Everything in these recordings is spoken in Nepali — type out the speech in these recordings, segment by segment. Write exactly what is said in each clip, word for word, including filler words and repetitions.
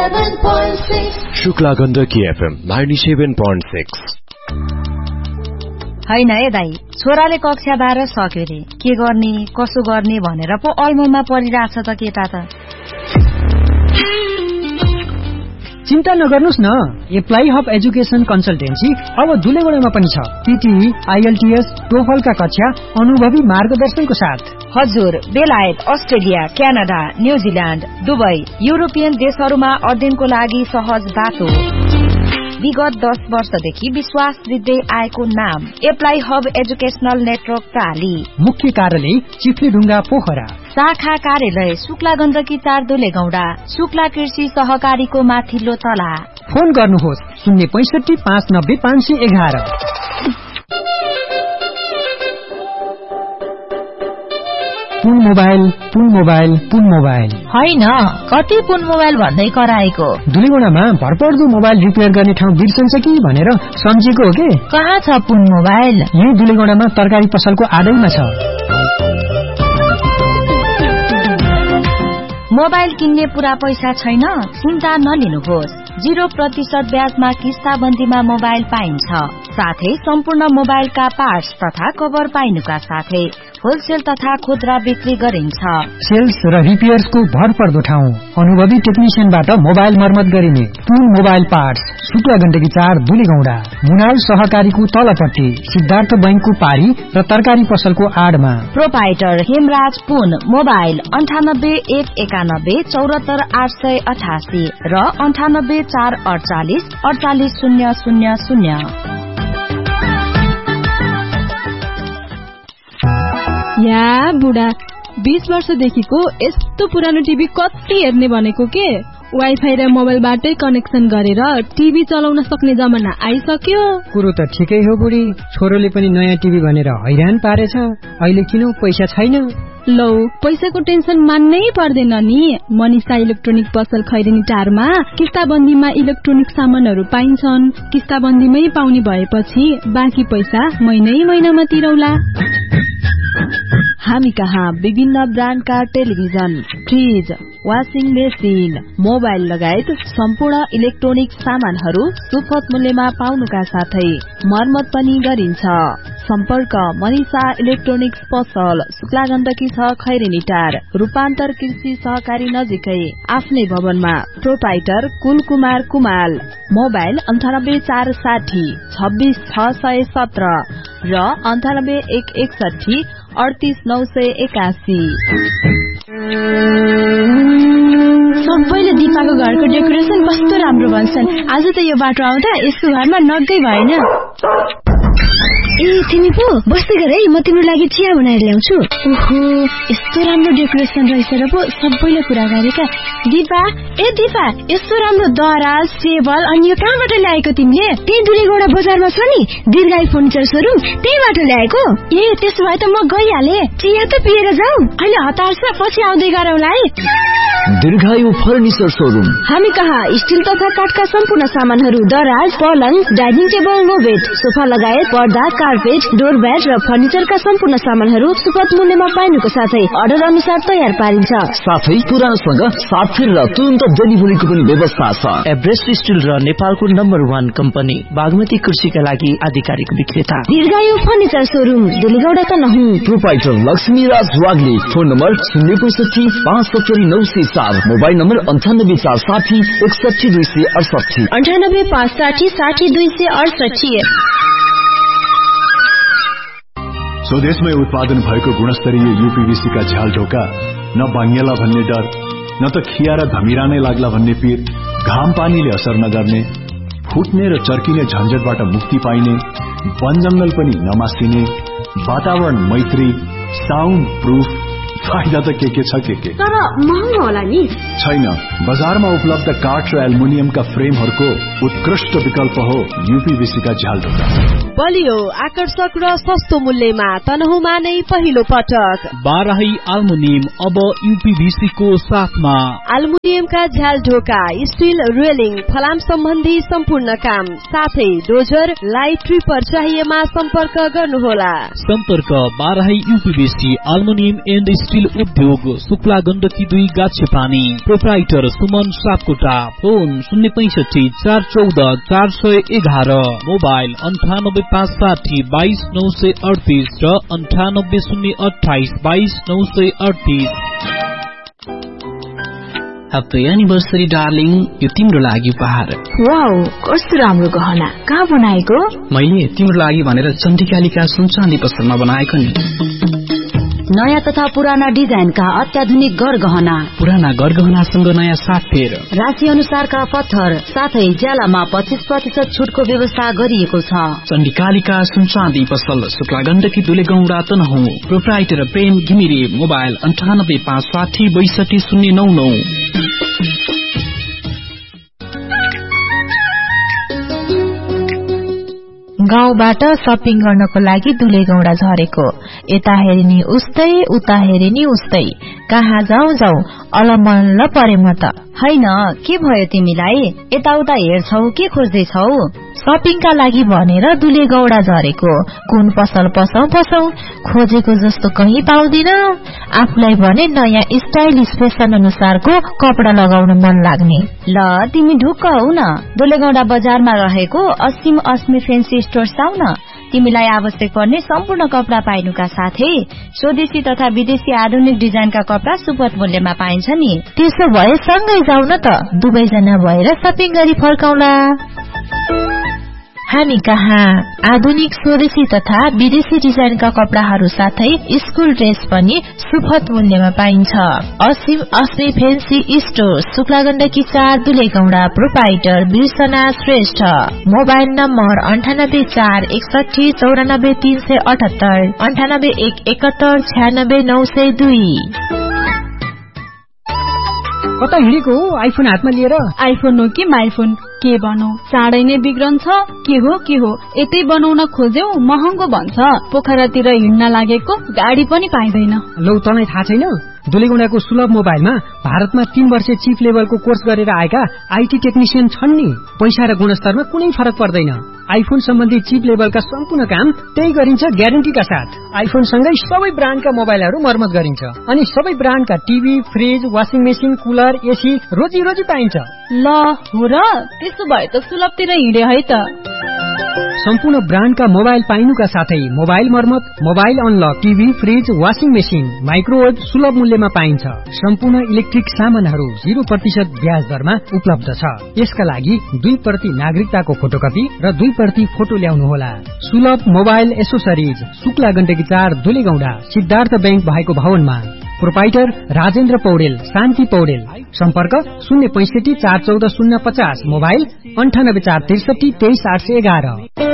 ninety-seven point six. Shukla Gandaki FM ninety-seven point six. हैन है दाई, छोराले कक्षा बाह्र सक्यो रे, के गर्ने कसो गर्ने भनेर पो अलमोमा परिरहेछ त केटा त। चिन्ता नगर्नुस् न, एप्लाई हब एजुकेसन कन्सल्टेन्सी अब दुलेगुडामा पनि छ। पीटीई, आईएलटीएस, टोफलका कक्षा अनुभवी मार्गदर्शनको साथ। हजुर, बेलायत, Australia, Canada, New Zealand, Dubai, European देशहरूमा अध्ययनको लागि सहज बाटो। विगत दस वर्षदेखि विश्वास दिँदै आएको नाम एप्लाई हब एजुकेशनल नेटवर्क प्राली। मुख्य कार्यालय चिफ्लीढुङ्गा पोखरा। शाखा कार्यालय शुक्ला गण्डकी चार दुलेगौडा, शुक्ला कृषि सहकारीको माथिल्लो तला। फोन गर्नुहोस् शून्य पैसठी पाँच नब्बे पाँच सय एघार। पुन मोबाइल पुन मोबाइल पुन मोबाइल होइन, कति पुन मोबाइल भन्दै कराएको। दुलेगुडामा भरपर्दो मोबाइल रिपेयर गर्ने ठाउँ बिर्सन्छ कि भनेर सम्झेको हो के। कहाँ छ पुन मोबाइल? यही दुलेगुडामा तरकारी पसलको आडैमा छ। मोबाइल किन्ने पुरा पैसा छैन? चिन्ता नलिनुहोस्, जीरो प्रतिशत ब्याजमा किस्ताबन्दीमा मोबाइल पाइन्छ। साथै सम्पूर्ण मोबाइलका पार्ट्स तथा कभर पाइनुका साथै होलसेल तथा खुद्रा बिक्री गरिन्छ। सेल्स र रिपेयर्सको भरपर्दो ठाउँ, अनुभवी टेक्निशियनबाट मोबाइल मर्मत गरिने पुन मोबाइल पार्ट्स, शुक्ला गण्डकी चार दुलेगौडा, मुनाल सहकारीको तलपट्टि, सिद्धार्थ बैंकको पारी र तरकारी पसलको आडमा। प्रोपाइटर हेमराज पुन मोबाइल अन्ठानब्बे एक एकानब्बे चौरात्तर आठ सय अठासी र अन्ठानब्बे चार अडचालिस अडचालिस शून्य शून्य शून्य। या बुढा, बीस वर्षदेखिको यस्तो पुरानो टिभी कति हेर्ने भनेको के। वाइफाई र मोबाइलबाटै कनेक्सन गरेर टिभी चलाउन सक्ने जमाना आइसक्यो। कुरो त ठिकै हो बुढी, छोरोले पनि नयाँ टिभी भनेर हैरान पारेछ। अहिले किन पैसा छैन? लौ, पैसाको टेन्सन मान्नै पर्दैन नि। मनिषा इलेक्ट्रोनिक पसल खैरेनी टारमा किस्ताबन्दीमा इलेक्ट्रोनिक सामानहरू पाइन्छन्। किस्ताबन्दीमै पाउने भएपछि बाँकी पैसा महिनै महिनामा तिरौला। हामी कहाँ विभिन्न ब्रान्डका television, fridge, washing machine, mobile लगायत सम्पूर्ण इलेक्ट्रोनिक सामानहरू सुपथ मूल्यमा पाउनुका साथै मर्मत पनि गरिन्छ। सम्पर्क मनिषा इलेक्ट्रोनिक्स पसल, शुक्ला गण्डकी छ खैरेनी टार, रूपान्तर कृषि सहकारी नजिकै, आफ्नै भवनमा। प्रोपाइटर कुल कुमार कुमाल। मोबाइल अन्ठानब्बे चार साठी छब्बीस छ सय सत्र र अन्ठानब्बे एक एकसठी अडतीस नौ सय एकासी। सबैले दिपाको घरको डेकोरेसन कस्तो राम्रो भन्छन्। आज त यो बाटो आउँदा यसको घरमा नगै भएन। ए तिमी पो बस्दै गर है, म तिम्रो लागि चिया बनाएर ल्याउँछु। ओहो, यस्तो राम्रो डेकोरेसन रहेछ र पो सबैले कुरा गरेका। दिपा, ए दिपा, यस्तो राम्रो दराज, टेबल अनि यो कहाँबाट ल्याएको तिमीले? त्यही दुलेगौडा बजारमा छ नि दीर्घायु फर्निचर सोरुम, त्यहीबाट ल्याएको। ए त्यसो भए त म गइहाले। चिया त पिएर जाऊ। अहिले हतार छ, पछि आउँदै गरौँला है। दीर्घायु फर्निचर सोरुम। हामी कहाँ स्टिल तथा काठका सम्पूर्ण सामानहरू, दराज, पलङ, dining table, no bed, sofa लगायत पर्दा, कार्पेट, डोरम्याट र फर्निचरका सम्पूर्ण सामानहरू सुपथ मूल्यमा पाइनुको साथै अर्डर अनुसार तयार पारिन्छ। साथै पुरानोसँग साथी र तुरन्त डेलिभरीको पनि व्यवस्था छ। एभरेस्ट स्टिल र नेपालको नम्बर वान कम्पनी बागमती कृषिका लागि आधिकारिक विक्रेता दीर्घायु फर्निचर सोरुम, दुलेगौडा त नहुँ। Proprietor Laxmiraj Wagle. Phone number शून्य पैसठी पाँच सत्तरी नौ सय चार, मोबाइल नम्बर अन्ठानब्बे चार साठी एकसठी दुई सय अडसठी अन्ठानब्बे पाँच साठी साठी दुई सय अडसठी। स्वदेशमै उत्पादन भएको गुणस्तरीय यूपीवीसी का झ्याल ढोका न बाङ्गेला भन्ने डर, न त खिया र धमिरा नै लाग्ला भन्ने पीर, घाम पानीले असर नगर्ने, फुट्ने र चर्किने झन्झटबाट मुक्ति पाइने, वन जंगल पनि नमासिने, वातावरण मैत्री, साउन्ड प्रूफ। फाइदा त के के छ के के, तर महँगो होला नि। छैन, बजारमा उपलब्ध काठ र एल्युमिनियमका फ्रेमहरूको उत्कृष्ट विकल्प हो यूपीवीसी का झ्याल ढोका। बलियो आकर्षक र सस्तो मूल्यमा तनहुमा नै पहिलो पटक बाराही एल्युमिनियम अब यूपीवीसी को साथमा। एल्युमिनियम का झ्याल ढोका, स्टील रेलिङ, फलाम सम्बन्धी सम्पूर्ण काम साथै डोजर, लाइट ट्रिपर चाहिएमा सम्पर्क गर्नुहोला। सम्पर्क Barahi UPVC aluminium and steel उद्योग, शुक्ला गण्डकी दुई गाछे पानी। प्रोप्राइटर सुमन सापकोटा। फोन शून्य पैंसठी चार चौध चार सय एघार। मोबाइल अन्ठानब्बे पाँच साठी बाइस नौ सय अडतिस र अन्ठानब्बे शून्य अठाइस बाइस नौ सय अडतिस। ह्याप्पी एनिभर्सरी डार्लिङ, यो तिम्रो लागि उपहार। वाउ, कस्तो राम्रो गहना, कहाँ बनाएको? मैले तिम्रो लागि भनेर चण्डिकालिका सुनचाँदी पसलमा बनाएको नि। नयाँ तथा पुराना डिजाइनका अत्याधुनिक गरगहना, पुराना गरगहनासँग नयाँ साथफेर, राशि अनुसारका पत्थर साथै ज्यालामा पच्चीस प्रतिशत छुटको व्यवस्था गरिएको छ। चण्डिकालिका सुनचाँदी पसल, शुक्ला गण्डकी दुलेगौंडा तनहुँ। प्रोप्राइटर प्रेम घिमिरे। मोबाइल अन्ठानब्बे पाँच साठी बैसठी शून्य नौ नौ। गाउँबाट शपिङ गर्नको लागि दुलेगौंडा झरेको, यता हेरिनी उस्तै उता हेरिनी उस्तै, कहाँ जाउँ जाउँ अलमल्ल परे म त। हैन, के भयो तिमीलाई? यताउता हेर्छौ के खोज्दैछौ? शपिङका लागि भनेर दुलेगौंडा झरेको, कुन पसल पसौ पसौ, खोजेको जस्तो कहीँ पाउँदिन। आफूलाई भने नयाँ स्टाइलिश फेसन अनुसारको कपडा लगाउन मन लाग्ने। ल तिमी ढुक्क हौ न, दुलेगौंडा बजारमा रहेको असीम अस्मी फेन्सी स्टोर आउ न। तिमीलाई आवश्यक पर्ने सम्पूर्ण कपडा पाइनुका साथै स्वदेशी तथा विदेशी आधुनिक डिजाइनका कपडा सुपथ मूल्यमा पाइन्छ नि। त्यसो भए सँगै जाउ न त, दुवैजना भएर शपिङ गरी फर्काउला। हामी कहाँ आधुनिक स्वदेशी तथा विदेशी डिजाइनका कपडाहरू साथै स्कुल ड्रेस पनि सुपथ मूल्यमा पाइन्छ। असीम अस्मी फेन्सी स्टोर, शुक्ला गण्डकी चार Dulegaunda. Proprietor बिर्सना Shrestha. Mobile number अन्ठानब्बे चार एकसठी चौरानब्बे तीन सय अठहत्तर, अन्ठानब्बे एक एकहत्तर छ्यानब्बे नौ सय दुई। कता हिँडेको हो आइफोन हातमा लिएर? आइफोन हो कि माइफोन, के बनौ? चाँडै नै बिग्रन्छ। के हो के हो, यतै बनाउन खोज्यौ महँगो भन्छ। पोखरातिर हिँड्न लागेको गाडी पनि पाइँदैन। लौ तँलाई थाहा छैन, दुलेगौंडाको सुलभ मोबाइलमा भारतमा तीन वर्ष चिफ लेभलको कोर्स गरेर आएका आईटी टेक्निशियन छन् नि। पैसा र गुणस्तरमा कुनै फरक पर्दैन। आइफोन सम्बन्धी चिप लेभलका सम्पूर्ण काम त्यही गरिन्छ ग्यारेन्टीका साथ। आइफोन सँगै सबै ब्रान्डका मोबाइलहरू मर्मत गरिन्छ, अनि सबै ब्रान्डका TV, fridge, washing machine, cooler, AC रोजी रोजी पाइन्छ। ल हो र, त्यसो भए त सुलभतिर हिँडे है त। सम्पूर्ण ब्रान्डका मोबाइल पाइनुका साथै मोबाइल मर्मत, mobile unlock, TV, fridge, washing machine, microwave सुलभ मूल्यमा पाइन्छ। सम्पूर्ण इलेक्ट्रिक सामानहरू जीरो प्रतिशत ब्याज दरमा उपलब्ध छ। यसका लागि दुई प्रति नागरिकताको फोटोकपी र दुई प्रति फोटो ल्याउनुहोला। सुलभ मोबाइल एसोसरिज, शुक्ला गण्डकी चार दुलेगौंडा, सिद्धार्थ बैंक भएको भवनमा। प्रोप्राइटर राजेन्द्र पौडेल, शान्ति पौडेल। सम्पर्क शून्य पैंसठी चार चौध शून्य पचास। मोबाइल अन्ठानब्बे चार त्रिसठी तेइस आठ सय एघार।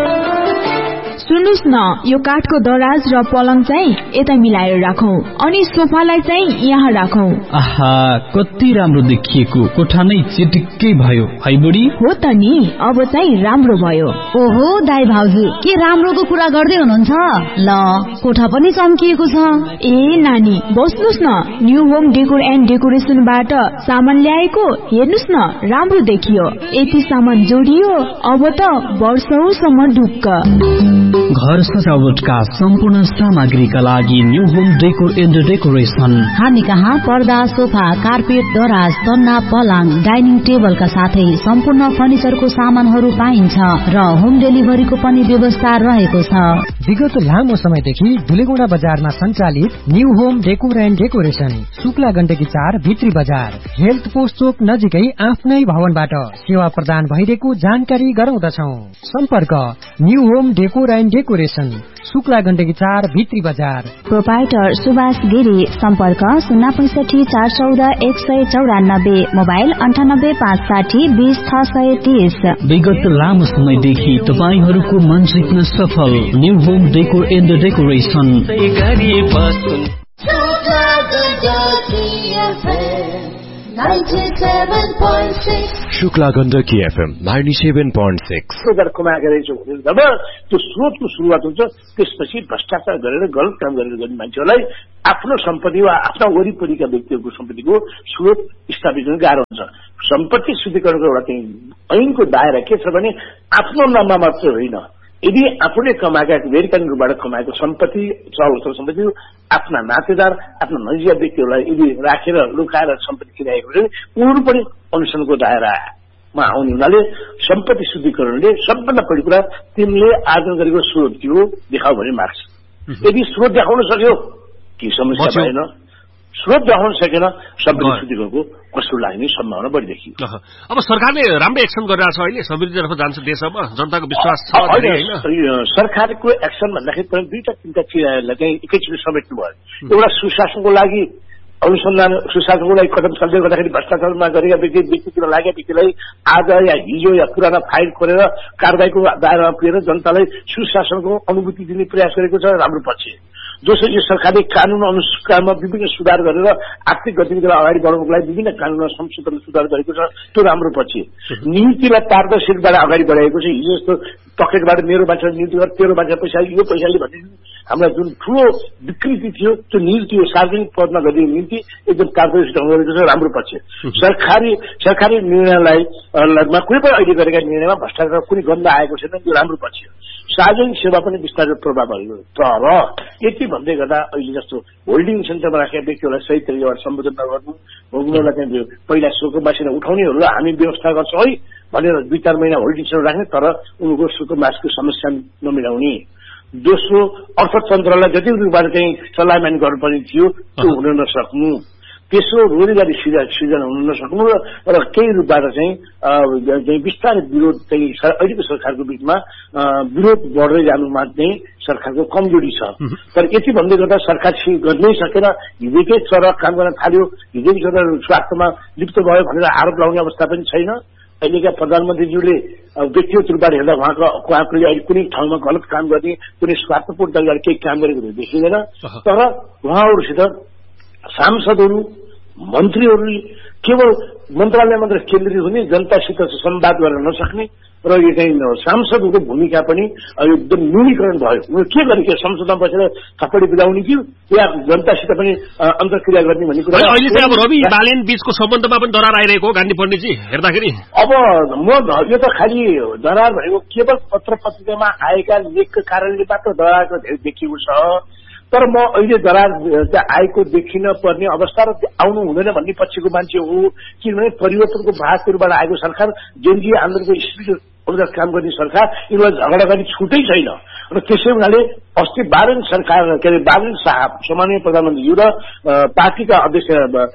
सुन्नुस् न, यो काठको दराज र पलङ चाहिँ यता मिलाएर राखौं, अनि सोफालाई चाहिँ यहाँ राखौं। आहा, कति राम्रो देखिएको, कोठा नै चिटिक्कै भयो है बुढी। हो त नि, अब चाहिँ राम्रो भयो। ओहो दाइ भाउजू, के राम्रोको कुरा गर्दै हुनुहुन्छ? ल कोठा पनि चम्किएको छ। ए नानी बस्नुस् न, न्यू होम डेकोर एन्ड डेकोरेसनबाट सामान ल्याएको, हेर्नुस् न राम्रो देखियो। यति सामान जोडियो, अब त वर्षौसम्म ढुक्क। घर सजावटका सम्पूर्ण सामग्रीका लागि new home decor and decoration. हामी कहाँ पर्दा, सोफा, कार्पेट, दराज, तन्ना, पलङ, डाइनिङ टेबलका साथै सम्पूर्ण फर्निचरको सामानहरू पाइन्छ र होम डेलिभरीको पनि व्यवस्था रहेको छ। विगत लामो समयदेखि दुलेगौंडा बजारमा सञ्चालित new home decor and decoration, Shukla Gandaki चार भित्री बजार, हेल्थ पोस्ट चोक नजिकै आफ्नै भवनबाट सेवा प्रदान भइरहेको जानकारी गराउँदछौ। सम्पर्क new home decor and decoration, Shukla Gandaki चार भित्री बजार। प्रोप्राइटर सुभाष गिरी। सम्पर्क शून्य पैंसठी चार चौध एक सय चौरानब्बे। मोबाइल अन्ठानब्बे पाँच साठी बीस छ सय तीस। विगत लामो समयदेखि तपाईहरूको मन जित्न सफल new home decor and decoration. Shukla Gandaki FM ninety seven point six कमाएका रहेछौँ भने जब त्यो स्रोतको सुरुवात हुन्छ त्यसपछि भ्रष्टाचार गरेर गलत काम गरेर गर्ने मान्छेहरूलाई आफ्नो सम्पत्ति वा आफ्ना वरिपरिका व्यक्तिहरूको सम्पत्तिको स्रोत स्थापित गर्न गाह्रो हुन्छ। सम्पत्ति शुद्धिकरणको एउटा चाहिँ ऐनको दायरा के छ भने आफ्नो नाममा मात्र होइन, यदि आफूले कमाएका बेकायदा रूपबाट कमाएको सम्पत्ति चल सम्पत्ति आफ्ना नातेदार आफ्ना नजिक व्यक्तिहरूलाई यदि राखेर लुकाएर सम्पत्ति किराएको भने उनीहरू पनि अनुसन्धानको दायरामा आउने हुनाले सम्पत्ति शुद्धिकरणले सबभन्दा पहिलो कुरा तिमीले आर्जन गरेको स्रोत के हो देखाऊ भने माग्छ। यदि स्रोत देखाउन सक्यो के समस्या भएन, स्रोत देखाउन सकेन सम्पत्ति शुद्धिकरणको कसो लाग्ने सम्भावना बढी देखियो। अब सरकारले राम्रो एक्सन गरिरहेछ, अहिले समृद्धितर्फ जान्छ देश, अब जनताको विश्वास छ। सरकारको एक्सन भन्दाखेरि दुईटा तिनवटा चिजहरूलाई चाहिँ एकैचोटि समेट्नु भयो। एउटा सुशासनको लागि अनुसन्धान, सुशासनको लागि कदम चाल्दै गर्दाखेरि भ्रष्टाचारमा गरेका व्यक्ति व्यक्तितिर लागेका व्यक्तिलाई आज या हिजो या पुराना फाइल खोलेर कारबाहीको दायरामा पुगेर जनतालाई सुशासनको अनुभूति दिने प्रयास गरेको छ, राम्रो पक्ष। दोस्रो, यो सरकारले कानून अनुसारमा विभिन्न सुधार गरेर आर्थिक गतिविधिलाई अगाडि बढाउनको लागि विभिन्न कानूनमा संशोधन सुधार गरेको छ, त्यो राम्रो पक्ष। नीतिलाई पारदर्शीबाट अगाडि बढाएको छ। हिजो जस्तो पकेटबाट मेरो मान्छे नियुक्ति गरेर तेरो मान्छे पैसा यो पैसाले भन्ने हामीलाई जुन ठूलो विकृति थियो त्यो नीति हो, सार्वजनिक पदमा गरिने नीति एकदम पारदर्शी ढङ्गले गरेको छ, राम्रो पक्ष। सरकारी सरकारी निर्णयलाई कुनै पनि अहिले गरेका निर्णयमा भ्रष्टाचार कुनै गन्ध आएको छैन, त्यो राम्रो पक्ष। सार्वजनिक सेवा पनि बिस्तारै प्रभाव भयो। तर यति भन्दै गर्दा अहिले जस्तो होल्डिङ सेन्टरमा राखेका व्यक्तिहरूलाई सही तरिकाबाट सम्बोधन नगर्नु, उनीहरूलाई चाहिँ पहिला सुकुम्बासीले उठाउनेहरू हामी व्यवस्था गर्छौँ है भनेर दुई चार महिना होल्डिङ सेन्टर राख्ने, तर उनीहरूको सुकुम्बासको समस्या नमिलाउने। दोस्रो, अर्थतन्त्रलाई जति रूपबाट चाहिँ चलायमान गर्नुपर्ने थियो त्यो हुन नसक्नु। तेस्रो, रोजगारी सृजना हुन नसक्नु र केही रूपबाट चाहिँ बिस्तारै विरोध चाहिँ अहिलेको सरकारको बिचमा विरोध बढ्दै जानुमा चाहिँ सरकारको कमजोरी छ। तर यति भन्दै गर्दा सरकार गर्नै सकेन, हिजोकै चर काम गर्न थाल्यो, हिजोकै चर स्वास्थ्यमा लिप्त भयो भनेर आरोप लगाउने अवस्था पनि छैन। अहिलेका प्रधानमन्त्रीज्यूले व्यक्तिगत रूपबाट हेर्दा उहाँको उहाँले अहिले कुनै ठाउँमा गलत काम गर्ने, कुनै स्वार्थपूर्ण तरिकाले केही काम गरेको देखिँदैन। तर उहाँहरूसित सांसदहरू मन्त्रीहरूले केवल मन्त्रालय मात्र केन्द्रित हुने, जनतासित संवाद गर्न नसक्ने र यो चाहिँ सांसदहरूको भूमिका पनि एकदम न्यूनीकरण भयो। उनीहरू के गर्ने, के संसदमा बसेर थप्पडी बुझाउने कि या जनतासित पनि अन्तर्क्रिया गर्ने भन्ने कुरा। अहिले चाहिँ अब रवि बालेन बीचको सम्बन्धमा पनि दरार आइरहेको हो गान्धी पण्डितजी हेर्दाखेरि। अब म यो त खालि दरार भनेको केवल पत्र पत्रिकामा आएका लेखको कारणले मात्र दरारको धेरै देखिएको छ। तर म अहिले दरार आएको देखिन पर्ने अवस्था र आउनु हुँदैन भन्ने पक्षको मान्छे हो, किनभने परिवर्तनको भागहरूबाट आएको सरकार, जनजीय आन्दोलनको स्पिरिट अनुसार काम गर्ने सरकार, यिनीहरूलाई झगडा गर्ने छुटै छैन। र त्यसै हुनाले अस्ति बालन सरकार के अरे बालन साहब सामान्य प्रधानमन्त्री र पार्टीका अध्यक्ष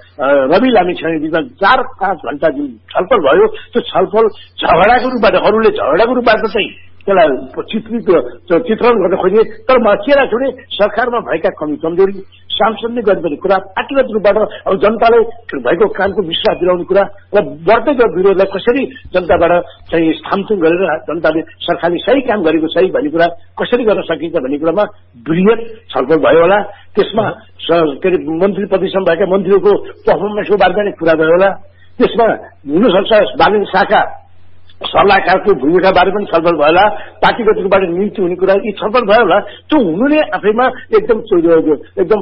रवि लामिछाने बिचमा चार पाँच घण्टा जुन छलफल भयो, त्यो छलफल झगडाको रूपबाट, अरूले झगडाको रूपबाट चाहिँ त्यसलाई चित्रित चित्रण गर्न खोजे। तर म के राख्छु भने सरकारमा भएका कमी कमजोरी, सांसदले गर्नुपर्ने कुरा, पार्टीगत रूपबाट अब जनतालाई भएको कामको विश्वास दिलाउने कुरा र बढ्दै गएको विरोधलाई कसरी जनताबाट चाहिँ स्थामथुम गरेर जनताले सरकारले सही काम गरेको सही भन्ने कुरा कसरी गर्न सकिन्छ भन्ने कुरामा बृहत छलफल भयो होला। त्यसमा के अरे मन्त्री पदसम्म भएका मन्त्रीहरूको पर्फर्मेन्सको बारेमा नै कुरा भयो होला। त्यसमा हुनसक्छ बालन शाखा सल्लाहकारको भूमिका बारे पनि छलफल भयो होला, पार्टीगत रूपबाट नियुक्ति हुने कुरा यी छलफल भयो होला। त्यो हुनुले आफैमा एकदम एकदम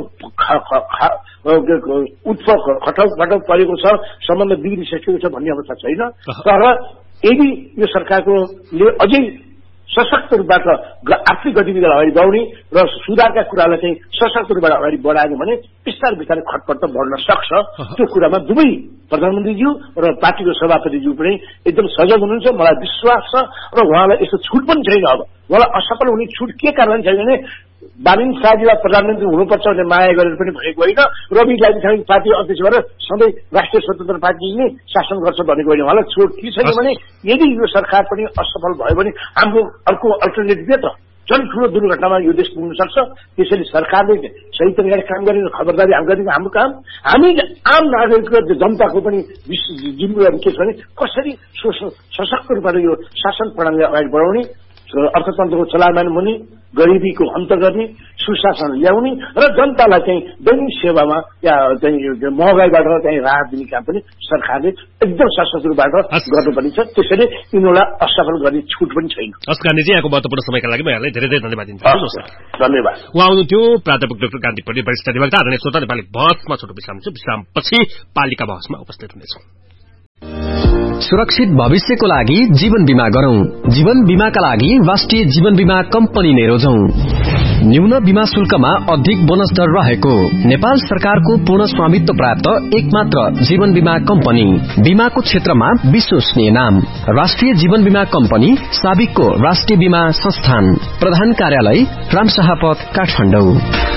उत्फ खटक खटक परेको छ, सम्बन्ध बिग्रिसकेको छ भन्ने अवस्था छैन। तर यदि यो सरकारको अझै सशक्त रूपबाट आर्थिक गतिविधिलाई अगाडि बढाउने र सुधारका कुरालाई चाहिँ सशक्त रूपबाट अगाडि बढायो भने बिस्तारै बिस्तारै खटपट त बढ्न सक्छ। त्यो कुरामा दुवै प्रधानमन्त्रीज्यू र पार्टीको सभापतिज्यू पनि एकदम सजग हुनुहुन्छ, मलाई विश्वास छ। र उहाँलाई यस्तो छुट पनि छैन। अब उहाँलाई असफल हुने छुट के कारण छैन भने बालन शाहजीलाई प्रधानमन्त्री हुनुपर्छ भन्ने माया गरेर पनि भएको होइन, रवि लामिछाने पार्टी अध्यक्ष भएर सधैँ राष्ट्रिय स्वतन्त्र पार्टी नै शासन गर्छ भनेको होइन। उहाँलाई छुट के छैन भने यदि यो सरकार पनि असफल भयो भने हाम्रो अर्को अल्टरनेटिभ के त झन् ठुलो दुर्घटनामा यो देश पुग्न सक्छ। त्यसैले सरकारले सही तरिकाले काम गर्ने खबरदारी हामी गरेको हाम्रो काम। हामी आम नागरिकको जनताको पनि जिम्मेवारी के छ भने कसरी सशक्त रूपबाट यो शासन प्रणालीलाई अगाडि बढाउने, अर्थतन्त्रको चलायमान हुने, गरिबीको अन्त गर्ने, सुशासन ल्याउने र जनतालाई चाहिँ दैनिक सेवामा या चाहिँ महँगाईबाट चाहिँ राहत दिने काम पनि सरकारले एकदम सशक्त रूपबाट गर्नुपर्ने छ। त्यसैले यिनीहरूलाई असफल गर्ने छुट पनि छैन। अस्कार्नेजी यहाँको महत्त्वपूर्ण समयका लागि म यहाँलाई धेरै धेरै धन्यवाद दिन्छु। धन्यवाद। उहाँ हुनुहुन्थ्यो प्राध्यापक डाक्टर कान्ति पण्डित, वरिष्ठ अधिवक्ता। आदरणीय श्रोता, नेपाली बहसमा छोटो विश्राम छ। विश्रामपछि पालिका बहसमा उपस्थित हुनेछौँ। सुरक्षित भविष्यको लागि जीवन बीमा गरौं। जीवन बीमाका लागि राष्ट्रिय जीवन बीमा कम्पनी नै रोजौं। न्यून बीमा शुल्कमा अधिक बोनस दर रहेको नेपाल सरकारको पूर्ण स्वामित्व प्राप्त एकमात्र जीवन बीमा कम्पनी। बीमाको क्षेत्रमा विश्वसनीय नाम राष्ट्रिय जीवन बीमा कम्पनी, साबिकको राष्ट्रिय बीमा संस्थान। प्रधान कार्यालय रामशाह पथ, काठमाडौँ।